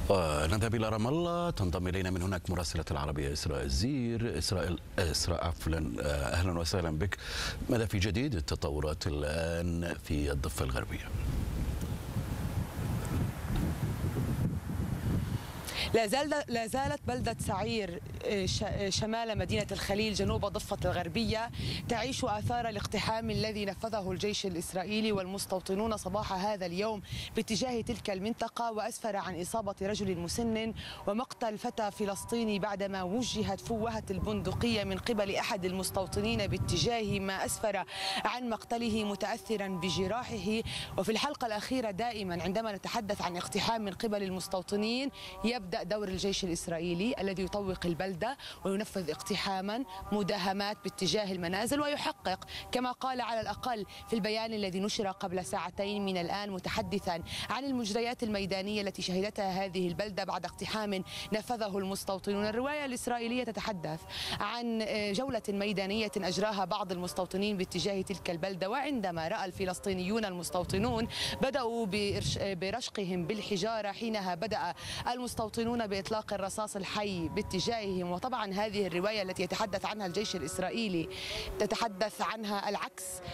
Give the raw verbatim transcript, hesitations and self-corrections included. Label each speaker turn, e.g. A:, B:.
A: ونذهب إلى رام الله. تنضم إلينا من هناك مراسلة العربية إسراء الزير. إسراء إسراء عفوا، أهلا وسهلا بك. ماذا في جديد التطورات الآن في الضفة الغربية؟
B: لا زال لا زالت بلدة سعير شمال مدينة الخليل جنوب الضفة الغربية تعيش آثار الاقتحام الذي نفذه الجيش الإسرائيلي والمستوطنون صباح هذا اليوم باتجاه تلك المنطقة، وأسفر عن إصابة رجل مسن ومقتل فتى فلسطيني بعدما وجهت فوهة البندقية من قبل أحد المستوطنين باتجاهه، ما أسفر عن مقتله متأثرا بجراحه. وفي الحلقة الأخيرة دائما عندما نتحدث عن اقتحام من قبل المستوطنين يبدأ دور الجيش الإسرائيلي الذي يطوق البلدة وينفذ اقتحاما مداهمات باتجاه المنازل، ويحقق كما قال على الأقل في البيان الذي نشر قبل ساعتين من الآن متحدثا عن المجريات الميدانية التي شهدتها هذه البلدة بعد اقتحام نفذه المستوطنون. الرواية الإسرائيلية تتحدث عن جولة ميدانية أجراها بعض المستوطنين باتجاه تلك البلدة، وعندما رأى الفلسطينيون المستوطنون بدأوا برشقهم بالحجارة، حينها بدأ المستوطنون بإطلاق الرصاص الحي باتجاههم. وطبعا هذه الرواية التي يتحدث عنها الجيش الإسرائيلي تتحدث عنها العكس